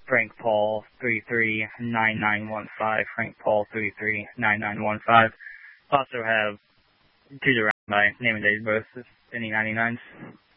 Frank Paul 339915. Frank Paul 339915. Also have choose around by name and date of birth, any 99s.